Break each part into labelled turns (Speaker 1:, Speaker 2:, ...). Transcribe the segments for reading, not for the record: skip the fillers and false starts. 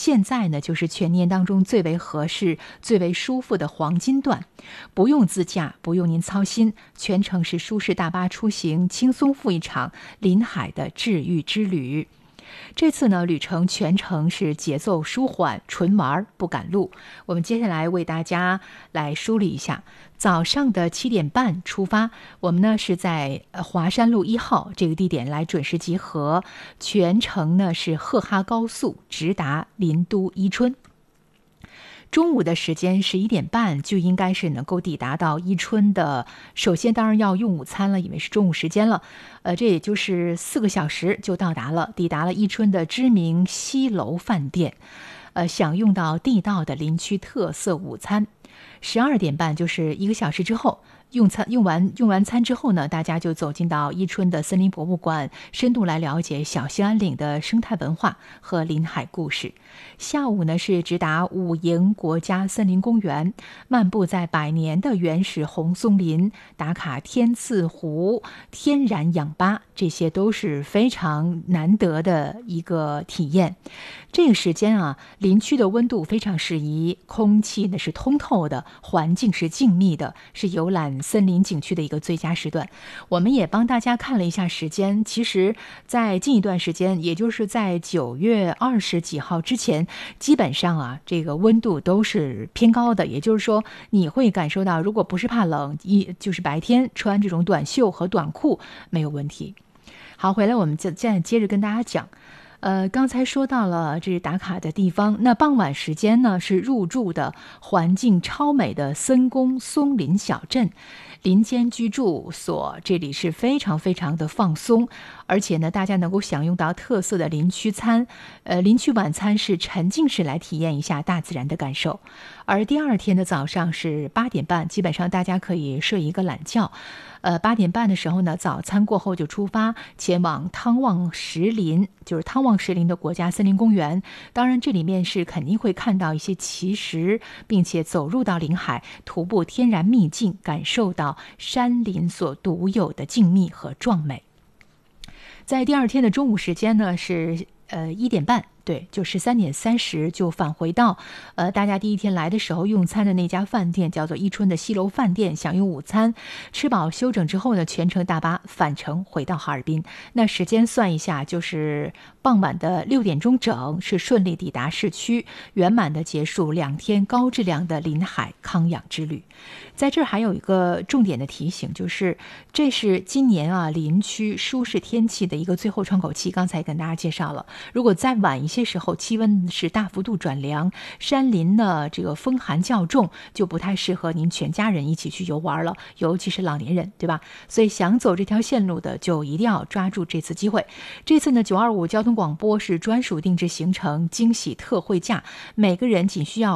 Speaker 1: 现在呢就是全年当中最为合适、最为舒服的黄金段，不用自驾，不用您操心，全程是舒适大巴出行，轻松赴一场临海的治愈之旅。这次呢，旅程全程是节奏舒缓，纯玩不赶路。我们接下来为大家来梳理一下。早上的7点半出发，我们呢是在华山路1号这个地点来准时集合，全程呢是赫哈高速直达林都伊春。中午的时间11点半就应该是能够抵达到伊春的，首先当然要用午餐了，因为是中午时间了，这也就是4个小时就到达了，抵达了伊春的知名西楼饭店，享用到地道的林区特色午餐。12点半就是1个小时之后，用完餐之后呢，大家就走进到伊春的森林博物馆，深度来了解小兴安岭的生态文化和临海故事。下午呢是直达五营国家森林公园，漫步在百年的原始红松林，打卡天赐湖、天然氧吧，这些都是非常难得的一个体验。这个时间啊，林区的温度非常适宜，空气呢是通透的，环境是静谧的，是游览森林景区的一个最佳时段。我们也帮大家看了一下时间，其实在近一段时间，也就是在9月20几号之前，基本上啊，这个温度都是偏高的，也就是说你会感受到，如果不是怕冷，就是白天穿这种短袖和短裤没有问题。好，回来我们再接着跟大家讲。刚才说到了这是打卡的地方，那傍晚时间呢是入住的环境超美的森宫松林小镇，林间居住所，这里是非常非常的放松，而且呢大家能够享用到特色的林区餐，林区晚餐是沉浸式来体验一下大自然的感受。而第二天的早上是8点半，基本上大家可以睡一个懒觉。8点半的时候呢，早餐过后就出发，前往汤旺石林，就是汤旺石林的国家森林公园。当然，这里面是肯定会看到一些奇石，并且走入到林海，徒步天然秘境，感受到山林所独有的静谧和壮美。在第二天的中午时间呢，是1点半。对，就13点30就返回到大家第一天来的时候用餐的那家饭店，叫做伊春的西楼饭店，享用午餐，吃饱休整之后呢，全程大巴返程回到哈尔滨。那时间算一下，就是傍晚的6点钟整，是顺利抵达市区，圆满的结束2天高质量的临海康养之旅。在这儿还有一个重点的提醒，就是这是今年啊林区舒适天气的一个最后窗口期，刚才跟大家介绍了，如果再晚一些时候气温是大幅度转凉，山林呢这个风寒较重，就不太适合您全家人一起去游玩了，尤其是老年人，对吧？所以想走这条线路的就一定要抓住这次机会。这次呢925交通广播是专属定制行程，惊喜特惠价，每个人仅需要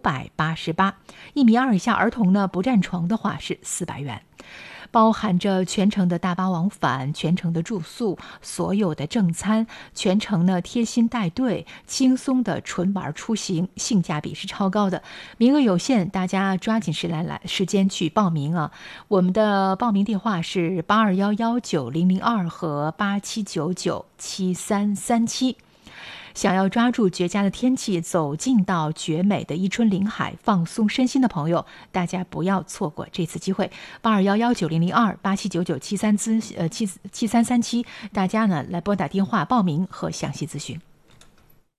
Speaker 1: 588，1.2米以下儿童呢不占床的话是400元。包含着全程的大巴往返，全程的住宿，所有的正餐，全程呢贴心带队，轻松的纯玩出行，性价比是超高的。名额有限，大家抓紧时间去报名啊！我们的报名电话是82119002和87997337。想要抓住绝佳的天气，走进到绝美的伊春林海，放松身心的朋友，大家不要错过这次机会。82119002、87997337，大家呢来拨打电话报名和详细咨询。